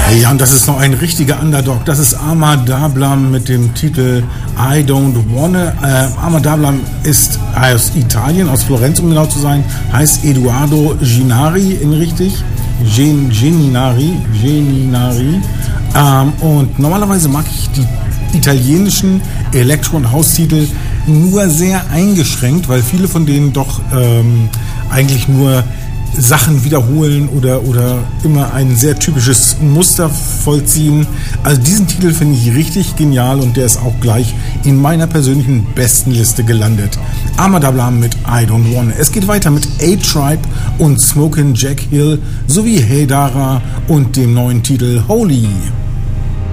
Ja, und das ist noch ein richtiger Underdog. Das ist Amar Dablam mit dem Titel I Don't Wanna. Amar Dablam ist aus Italien, aus Florenz, um genau zu sein. Heißt Eduardo Geninari, richtig? Geninari. Und normalerweise mag ich die italienischen Elektro- und House-Titel nur sehr eingeschränkt, weil viele von denen doch eigentlich nur Sachen wiederholen oder immer ein sehr typisches Muster vollziehen. Also diesen Titel finde ich richtig genial und der ist auch gleich in meiner persönlichen besten Liste gelandet. Amar Dablam mit I Don't Wanna. Es geht weiter mit A-Tribe und Smokin' Jack Hill sowie Hey Dara und dem neuen Titel Holy.